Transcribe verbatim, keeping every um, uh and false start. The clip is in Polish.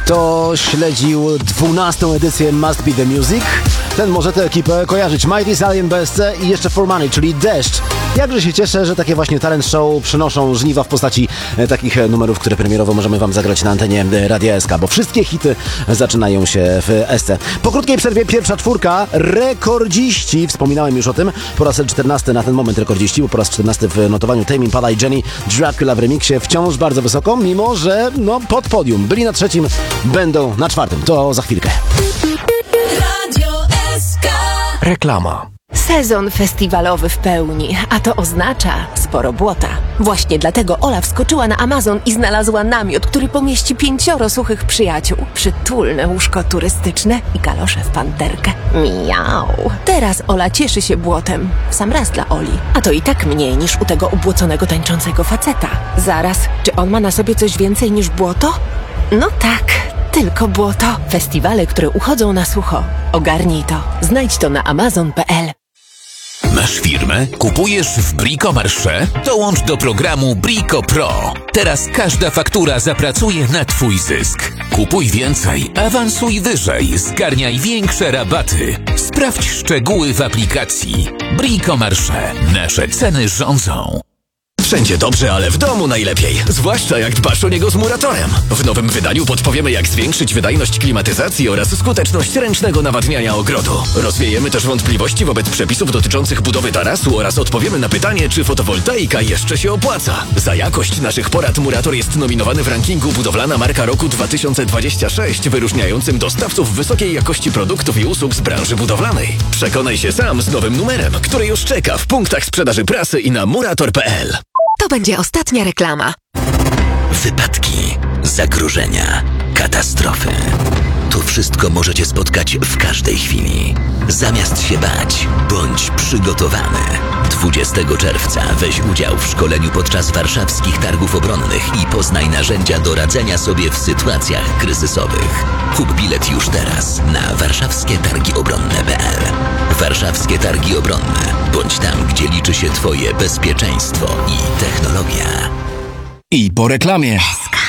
Kto śledził dwunastą edycję Must Be The Music, ten może tę ekipę kojarzyć. Mighty's Alien B S C i jeszcze For Money, czyli Deszcz. Jakże się cieszę, że takie właśnie talent show przynoszą żniwa w postaci e, takich e, numerów, które premierowo możemy wam zagrać na antenie e, Radia S K, bo wszystkie hity zaczynają się w S C. Po krótkiej przerwie pierwsza czwórka, rekordziści, wspominałem już o tym, po raz czternasty na ten moment rekordziści, bo po raz czternasty w notowaniu Tame Impala i Jenny Dracula w remiksie, wciąż bardzo wysoko, mimo że no pod podium. Byli na trzecim, będą na czwartym. To za chwilkę. Radio S K. Reklama. Sezon festiwalowy w pełni, a to oznacza sporo błota. Właśnie dlatego Ola wskoczyła na Amazon i znalazła namiot, który pomieści pięcioro suchych przyjaciół, przytulne łóżko turystyczne i kalosze w panterkę. Miau. Teraz Ola cieszy się błotem. W sam raz dla Oli. A to i tak mniej niż u tego ubłoconego tańczącego faceta. Zaraz, czy on ma na sobie coś więcej niż błoto? No tak. Tylko błoto. Festiwale, które uchodzą na sucho. Ogarnij to. Znajdź to na amazon kropka p l. Masz firmę? Kupujesz w Brico Marché? Dołącz do programu Brico Pro. Teraz każda faktura zapracuje na twój zysk. Kupuj więcej, awansuj wyżej, zgarniaj większe rabaty. Sprawdź szczegóły w aplikacji. Brico Marché. Nasze ceny rządzą. Wszędzie dobrze, ale w domu najlepiej. Zwłaszcza jak dbasz o niego z Muratorem. W nowym wydaniu podpowiemy, jak zwiększyć wydajność klimatyzacji oraz skuteczność ręcznego nawadniania ogrodu. Rozwiejemy też wątpliwości wobec przepisów dotyczących budowy tarasu oraz odpowiemy na pytanie, czy fotowoltaika jeszcze się opłaca. Za jakość naszych porad Murator jest nominowany w rankingu Budowlana Marka Roku dwa tysiące dwudziestego szóstego, wyróżniającym dostawców wysokiej jakości produktów i usług z branży budowlanej. Przekonaj się sam z nowym numerem, który już czeka w punktach sprzedaży prasy i na murator kropka p l. To będzie ostatnia reklama. Wypadki, zagrożenia, katastrofy. To wszystko możecie spotkać w każdej chwili. Zamiast się bać, bądź przygotowany. dwudziestego czerwca weź udział w szkoleniu podczas warszawskich targów obronnych i poznaj narzędzia do radzenia sobie w sytuacjach kryzysowych. Kup bilet już teraz na warszawskie targi obronne kropka p l. Warszawskie Targi Obronne. Bądź tam, gdzie liczy się twoje bezpieczeństwo i technologia. I po reklamie. S K.